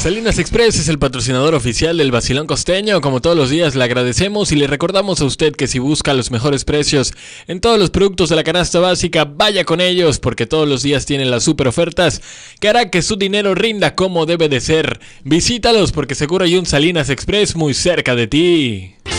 Salinas Express es el patrocinador oficial del Vacilón Costeño. Como todos los días le agradecemos y le recordamos a usted que si busca los mejores precios en todos los productos de la canasta básica, vaya con ellos porque todos los días tienen las super ofertas que hará que su dinero rinda como debe de ser. Visítalos porque seguro hay un Salinas Express muy cerca de ti.